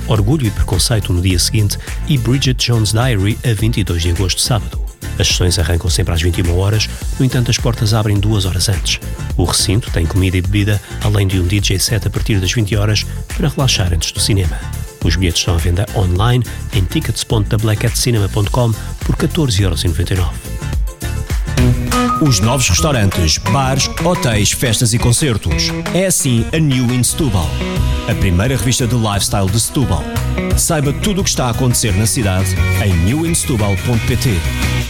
Orgulho e Preconceito no dia seguinte e Bridget Jones' Diary a 22 de agosto, sábado. As sessões arrancam sempre às 21 horas, no entanto as portas abrem 2 horas antes. O recinto tem comida e bebida, além de um DJ set a partir das 20 horas para relaxar antes do cinema. Os bilhetes estão à venda online em tickets.theblackcatcinema.com por 14,99€. Os novos restaurantes, bares, hotéis, festas e concertos. É assim a New in Setúbal, a primeira revista de lifestyle de Setúbal. Saiba tudo o que está a acontecer na cidade em newinsetubal.pt.